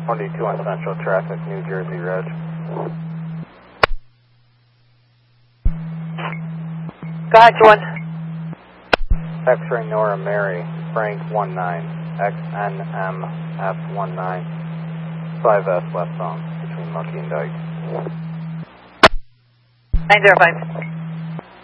22 on Central Traffic, New Jersey, Reg. Go ahead, Jordan. X-ray Nora Mary, Frank 19, XNMF19, 5S westbound between Lucky and Dyke. 905.